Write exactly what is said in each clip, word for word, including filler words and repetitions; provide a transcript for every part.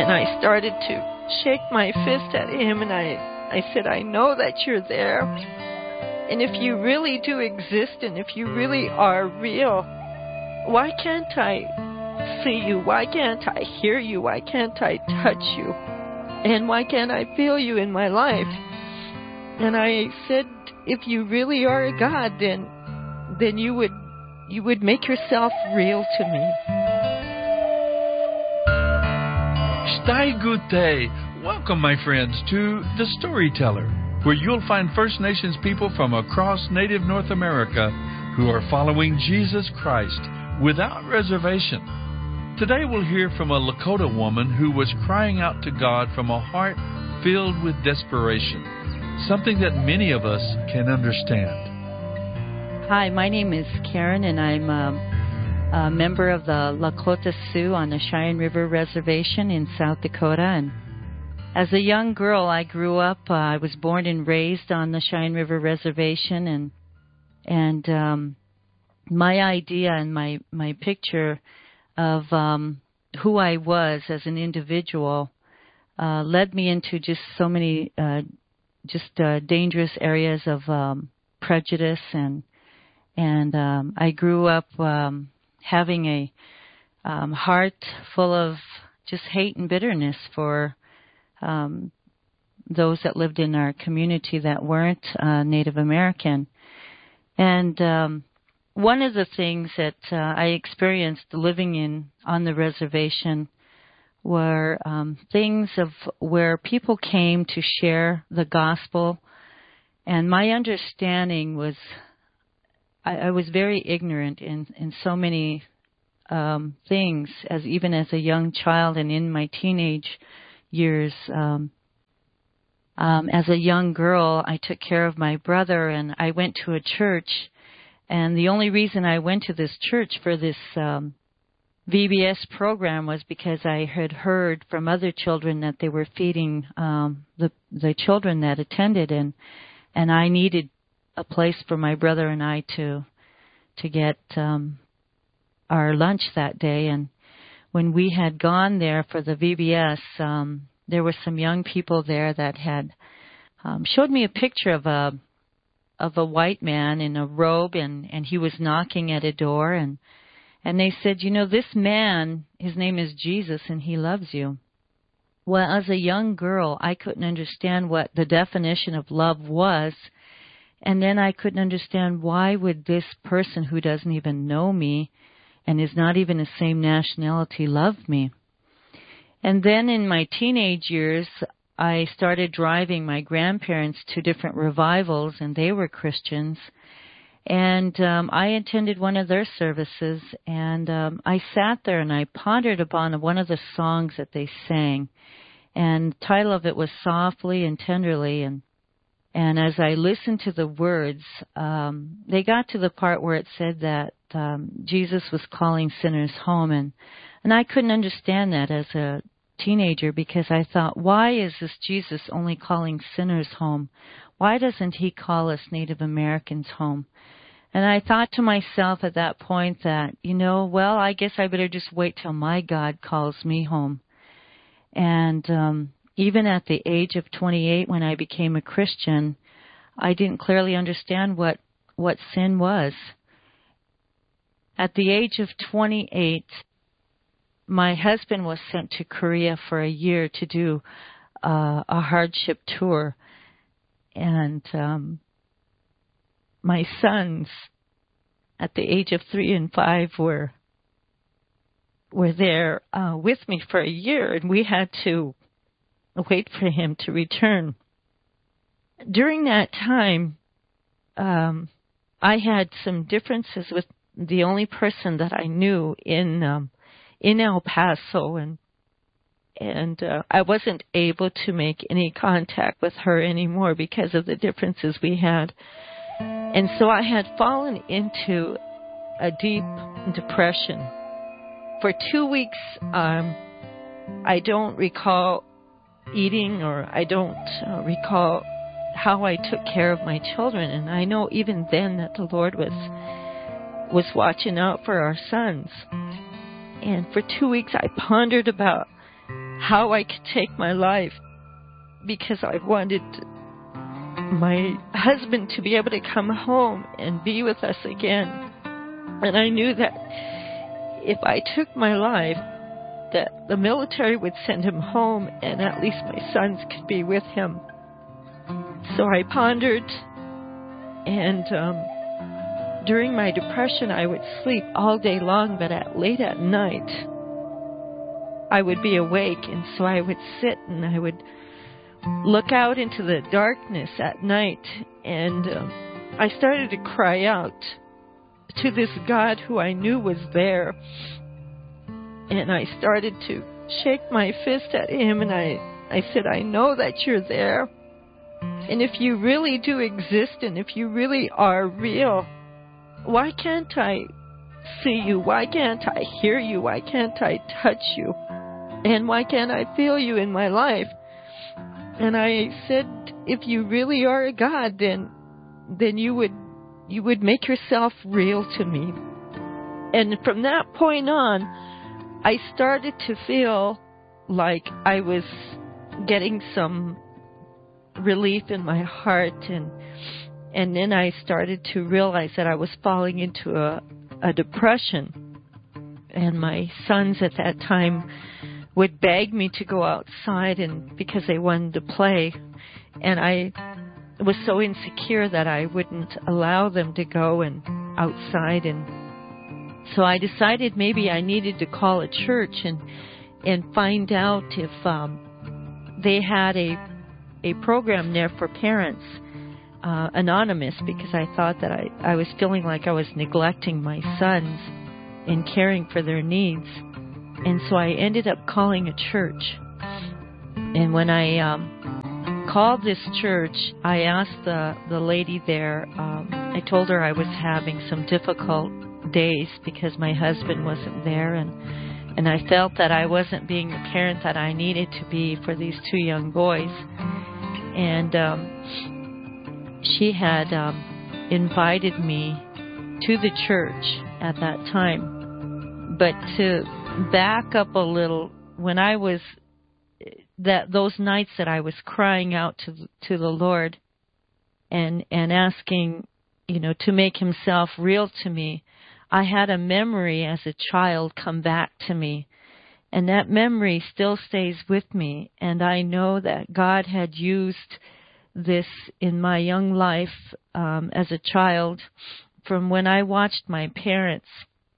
And I started to shake my fist at him, and I, I said, I know that you're there. And if you really do exist, and if you really are real, why can't I see you? Why can't I hear you? Why can't I touch you? And why can't I feel you in my life? And I said, if you really are a God, then then you would you would make yourself real to me. Stai Gute. Welcome, my friends, to The Storyteller, where you'll find First Nations people from across Native North America who are following Jesus Christ without reservation. Today we'll hear from a Lakota woman who was crying out to God from a heart filled with desperation, something that many of us can understand. Hi, my name is Karen, and I'm um, a member of the Lakota Sioux on the Cheyenne River Reservation in South Dakota. And as a young girl, I grew up. Uh, I was born and raised on the Cheyenne River Reservation, and and um, my idea and my my picture of um, who I was as an individual uh, led me into just so many uh, just uh, dangerous areas of um, prejudice, and and um, I grew up um, having a um, heart full of just hate and bitterness for um, those that lived in our community that weren't uh, Native American. And um, one of the things that uh, I experienced living in on the reservation were um, things of where people came to share the gospel, and my understanding was I, I was very ignorant in, in so many um, things, as even as a young child and in my teenage years. Um, um, as a young girl, I took care of my brother, and I went to a church. And the only reason I went to this church for this um, V B S program was because I had heard from other children that they were feeding um, the the children that attended, and and I needed a place for my brother and I to to get um, our lunch that day. And when we had gone there for the V B S, um, there were some young people there that had um, showed me a picture of a of a white man in a robe, and, and he was knocking at a door, and and they said, you know, this man, his name is Jesus, and he loves you. Well, as a young girl, I couldn't understand what the definition of love was, and then I couldn't understand why would this person who doesn't even know me and is not even the same nationality love me. And then in my teenage years, I started driving my grandparents to different revivals, and they were Christians. And um, I attended one of their services, and um, I sat there and I pondered upon one of the songs that they sang. And the title of it was Softly and Tenderly. And and as I listened to the words, um, they got to the part where it said that um, Jesus was calling sinners home. And, and I couldn't understand that as a teenager, because I thought, why is this Jesus only calling sinners home? Why doesn't he call us Native Americans home? And I thought to myself at that point that, you know, well, I guess I better just wait till my God calls me home. And um, even at the age of twenty-eight, when I became a Christian, I didn't clearly understand what, what sin was. At the age of twenty-eight, my husband was sent to Korea for a year to do uh, a hardship tour. And um, my sons, at the age of three and five, were were there uh, with me for a year, and we had to wait for him to return. During that time, um, I had some differences with the only person that I knew in um, in El Paso, and and uh, I wasn't able to make any contact with her anymore because of the differences we had. And so I had fallen into a deep depression. For two weeks, um, I don't recall eating, or I don't uh, recall how I took care of my children. And I know even then that the Lord was was watching out for our sons. And for two weeks, I pondered about how I could take my life, because I wanted my husband to be able to come home and be with us again. And I knew that if I took my life, that the military would send him home and at least my sons could be with him. So I pondered, and um, during my depression I would sleep all day long, but at late at night I would be awake, and so I would sit and I would look out into the darkness at night, and um, I started to cry out to this God who I knew was there. And I started to shake my fist at him, and I, I said, I know that you're there. And if you really do exist, and if you really are real, why can't I see you? Why can't I hear you? Why can't I touch you? And why can't I feel you in my life? And I said, if you really are a God, then then you would you would make yourself real to me. And from that point on, I started to feel like I was getting some relief in my heart, and and then I started to realize that I was falling into a, a depression. And my sons at that time would beg me to go outside, and because they wanted to play, and I was so insecure that I wouldn't allow them to go and outside. And so I decided maybe I needed to call a church and and find out if um, they had a a program there for parents, uh, anonymous, because I thought that I, I was feeling like I was neglecting my sons in caring for their needs. And so I ended up calling a church. And when I um, called this church, I asked the, the lady there, um, I told her I was having some difficult days because my husband wasn't there, and, and I felt that I wasn't being the parent that I needed to be for these two young boys. And um, she had um, invited me to the church at that time. But to back up a little, when I was, that those nights that I was crying out to to the Lord and and asking, you know, to make himself real to me, I had a memory as a child come back to me. And that memory still stays with me. And I know that God had used this in my young life um, as a child, from when I watched my parents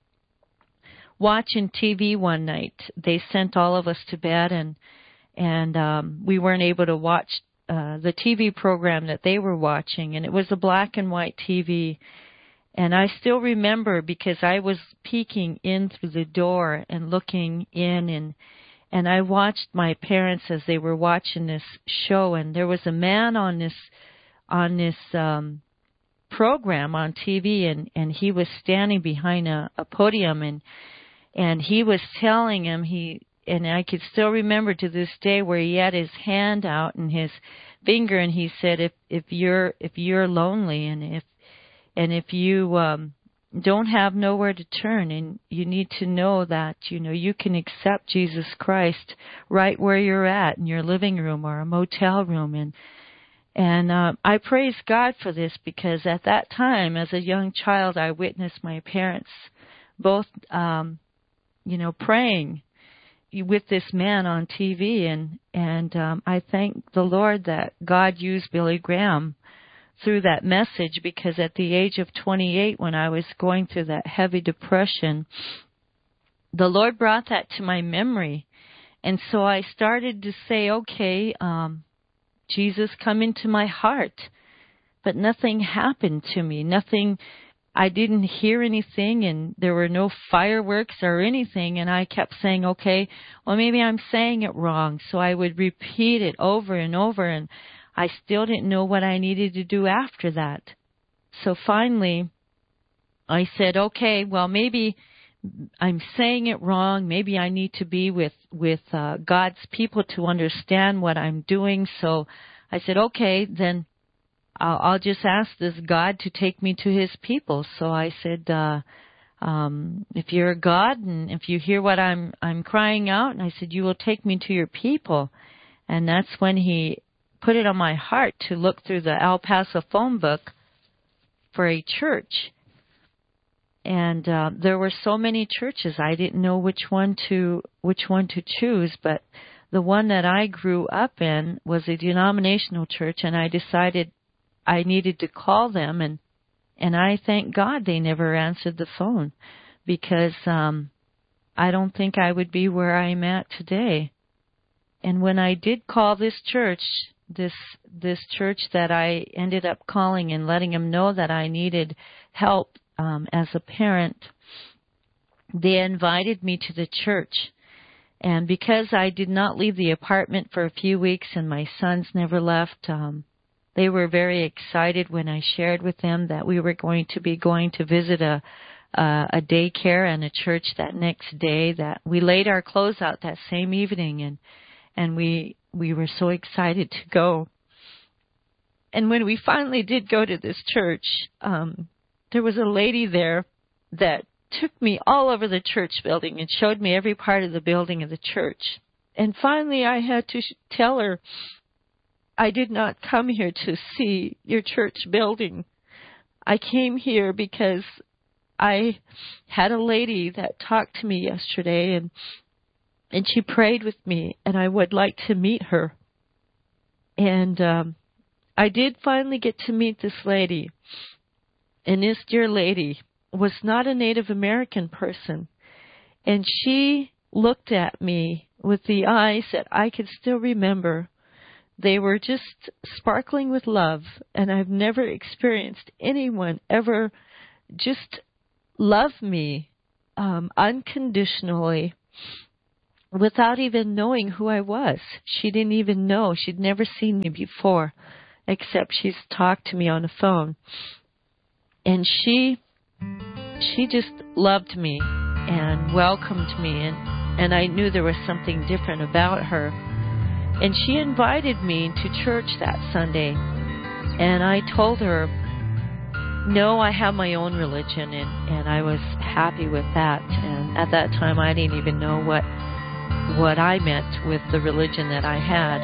watching T V one night. They sent all of us to bed, and and um, we weren't able to watch uh, the T V program that they were watching. And it was a black and white T V. And I still remember, because I was peeking in through the door and looking in, and and I watched my parents as they were watching this show. And there was a man on this on this um, program on T V, and, and he was standing behind a, a podium, and and he was telling him he and I could still remember to this day where he had his hand out and his finger, and he said, if if you're if you're lonely, and if And if you um, don't have nowhere to turn, and you need to know that, you know, you can accept Jesus Christ right where you're at, in your living room or a motel room. And and uh, I praise God for this, because at that time, as a young child, I witnessed my parents both, um, you know, praying with this man on T V. And, and um, I thank the Lord that God used Billy Graham through that message, because at the age of twenty-eight, when I was going through that heavy depression, the Lord brought that to my memory. And so I started to say, okay, um, Jesus, come into my heart. But nothing happened to me. Nothing, I didn't hear anything, and there were no fireworks or anything. And I kept saying, okay, well, maybe I'm saying it wrong. So I would repeat it over and over, and I still didn't know what I needed to do after that. So finally, I said, okay, well, maybe I'm saying it wrong. Maybe I need to be with, with uh, God's people to understand what I'm doing. So I said, okay, then I'll, I'll just ask this God to take me to his people. So I said, uh, um, if you're a God and if you hear what I'm I'm crying out, and I said, you will take me to your people. And that's when he put it on my heart to look through the El Paso phone book for a church. And uh, there were so many churches, I didn't know which one to which one to choose, but the one that I grew up in was a denominational church, and I decided I needed to call them, and and I thank God they never answered the phone, because um, I don't think I would be where I'm at today. And when I did call this church, this this church that I ended up calling and letting them know that I needed help um, as a parent, they invited me to the church. And because I did not leave the apartment for a few weeks and my sons never left, um, they were very excited when I shared with them that we were going to be going to visit a uh, a daycare and a church that next day. That we laid our clothes out that same evening, and and we we were so excited to go. And when we finally did go to this church, um, there was a lady there that took me all over the church building and showed me every part of the building of the church. And finally I had to sh- tell her, I did not come here to see your church building. I came here because I had a lady that talked to me yesterday, and and she prayed with me, and I would like to meet her. And um, I did finally get to meet this lady. And this dear lady was not a Native American person. And she looked at me with the eyes that I could still remember. They were just sparkling with love. And I've never experienced anyone ever just love me um, unconditionally without even knowing who I was. She didn't even know. She'd never seen me before, except she's talked to me on the phone. And she she just loved me and welcomed me, and, and I knew there was something different about her. And she invited me to church that Sunday, and I told her, no, I have my own religion, and, and I was happy with that. And at that time, I didn't even know what what I meant with the religion that I had.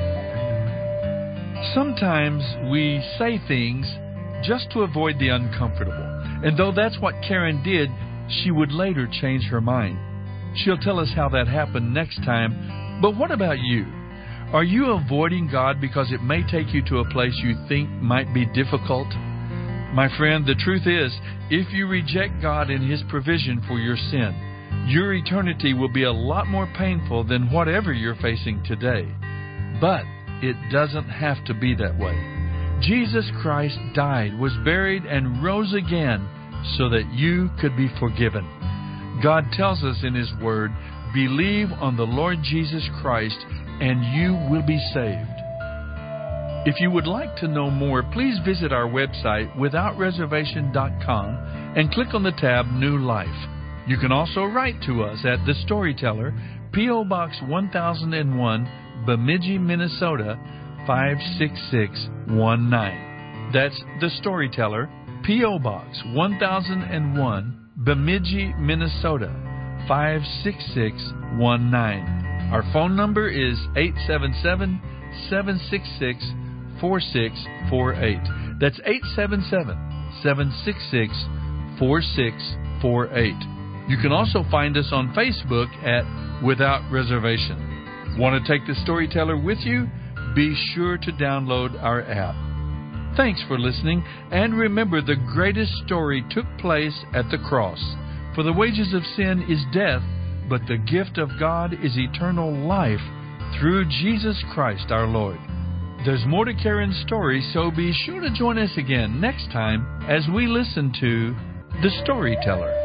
Sometimes we say things just to avoid the uncomfortable. And though that's what Karen did, she would later change her mind. She'll tell us how that happened next time. But what about you? Are you avoiding God because it may take you to a place you think might be difficult? My friend, the truth is, if you reject God and His provision for your sin, your eternity will be a lot more painful than whatever you're facing today. But it doesn't have to be that way. Jesus Christ died, was buried, and rose again so that you could be forgiven. God tells us in His Word, believe on the Lord Jesus Christ and you will be saved. If you would like to know more, please visit our website, without reservation dot com, and click on the tab New Life. You can also write to us at The Storyteller, P O Box one thousand one, Bemidji, Minnesota, five six six one nine. That's The Storyteller, P O Box one thousand one, Bemidji, Minnesota, five six six one nine. Our phone number is eight seven seven, seven six six, four six four eight. That's eight seven seven, seven six six, four six four eight. You can also find us on Facebook at Without Reservation. Want to take The Storyteller with you? Be sure to download our app. Thanks for listening, and remember, the greatest story took place at the cross. For the wages of sin is death, but the gift of God is eternal life through Jesus Christ our Lord. There's more to Karen's story, so be sure to join us again next time as we listen to The Storyteller.